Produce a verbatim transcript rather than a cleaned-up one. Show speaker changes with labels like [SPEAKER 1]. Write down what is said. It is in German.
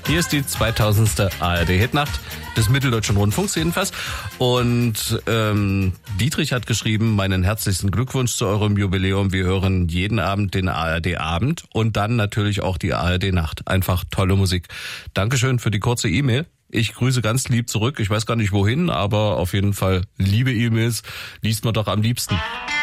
[SPEAKER 1] Hier ist die zweitausendste A R D-Hitnacht des Mitteldeutschen Rundfunks jedenfalls. Und ähm, Dietrich hat geschrieben, meinen herzlichsten Glückwunsch zu eurem Jubiläum. Wir hören jeden Abend den A R D-Abend und dann natürlich auch die A R D-Nacht. Einfach tolle Musik. Dankeschön für die kurze E-Mail. Ich grüße ganz lieb zurück. Ich weiß gar nicht wohin, aber auf jeden Fall liebe E-Mails liest man doch am liebsten.